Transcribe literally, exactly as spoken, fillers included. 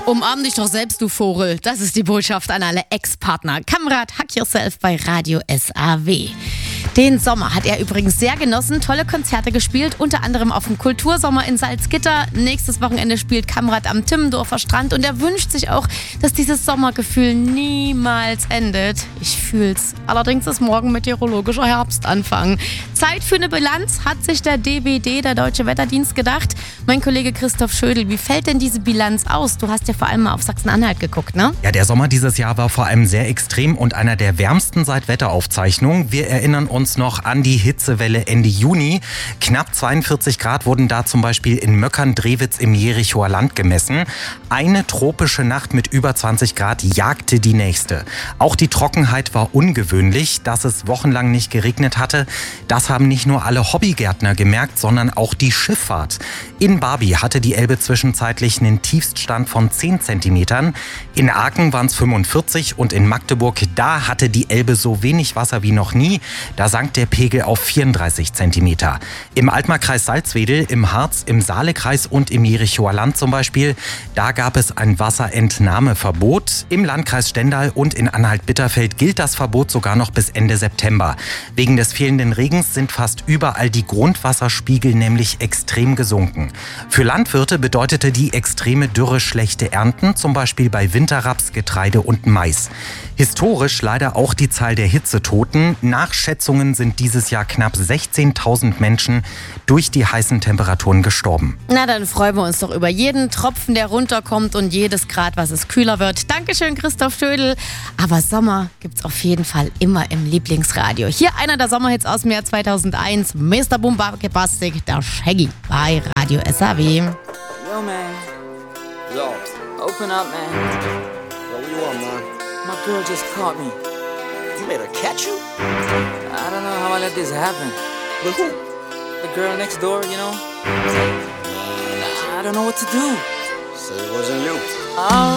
Umarm dich doch selbst, du Vogel. Das ist die Botschaft an alle Ex-Partner. Kamrat, Hack Yourself bei Radio S A W. Den Sommer hat er übrigens sehr genossen, tolle Konzerte gespielt, unter anderem auf dem Kultursommer in Salzgitter. Nächstes Wochenende spielt Kamrat am Timmendorfer Strand und er wünscht sich auch, dass dieses Sommergefühl niemals endet. Ich fühl's. Allerdings ist morgen meteorologischer Herbstanfang. Zeit für eine Bilanz hat sich der D W D, der Deutsche Wetterdienst, gedacht. Mein Kollege Christoph Schödel, wie fällt denn diese Bilanz aus? Du hast ja vor allem mal auf Sachsen-Anhalt geguckt, ne? Ja, der Sommer dieses Jahr war vor allem sehr extrem und einer der wärmsten seit Wetteraufzeichnungen. Wir erinnern uns noch an die Hitzewelle Ende Juni. Knapp zweiundvierzig Grad wurden da zum Beispiel in Möckern-Drewitz im Jerichoer Land gemessen. Eine tropische Nacht mit über zwanzig Grad jagte die nächste. Auch die Trockenheit war ungewöhnlich, dass es wochenlang nicht geregnet hatte. Das haben nicht nur alle Hobbygärtner gemerkt, sondern auch die Schifffahrt. In Barby hatte die Elbe zwischenzeitlich einen Tiefststand von zehn Zentimetern. In Aachen waren es fünfundvierzig und in Magdeburg, da hatte die Elbe so wenig Wasser wie noch nie. Da sank der Pegel auf vierunddreißig Zentimeter. Im Altmarkkreis Salzwedel, im Harz, im Saalekreis und im Jerichoer Land zum Beispiel, da gab es ein Wasserentnahmeverbot. Im Landkreis Stendal und in Anhalt-Bitterfeld gilt das Verbot sogar noch bis Ende September. Wegen des fehlenden Regens sind fast überall die Grundwasserspiegel nämlich extrem gesunken. Für Landwirte bedeutete die extreme Dürre schlechte Ernten, zum Beispiel bei Winterraps, Getreide und Mais. Historisch leider auch die Zahl der Hitzetoten. Nach Schätzungen sind dieses Jahr knapp sechzehntausend Menschen durch die heißen Temperaturen gestorben. Na, dann freuen wir uns doch über jeden Tropfen, der runterkommt und jedes Grad, was es kühler wird. Dankeschön, Christoph Schödel. Aber Sommer gibt's auf jeden Fall immer im Lieblingsradio. Hier einer der Sommerhits aus dem Jahr zweitausendeins. Mister Bombastic, der Shaggy bei Radio S A W. Yo, man. Yo. Open up, man. Yo, what you want, man? My girl just caught me. You made her catch you? I don't know how I let this happen. With who? The girl next door, you know? I don't know what to do. So it wasn't you. Oh.